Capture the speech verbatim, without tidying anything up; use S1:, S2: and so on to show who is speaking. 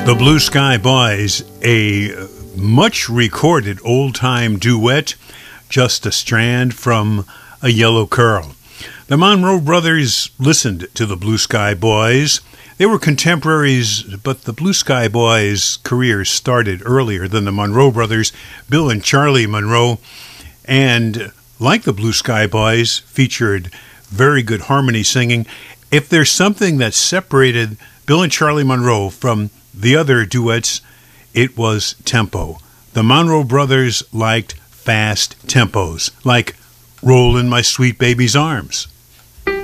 S1: The Blue Sky Boys, a much recorded old-time duet, Just a Strand from A Yellow Curl. The Monroe Brothers listened to the Blue Sky Boys. They were contemporaries, but the Blue Sky Boys' careers started earlier than the Monroe Brothers, Bill and Charlie Monroe, and like the Blue Sky Boys, featured very good harmony singing. If there's something that separated Bill and Charlie Monroe from the other duets, it was tempo. The Monroe Brothers liked fast tempos, like Roll in My Sweet Baby's Arms.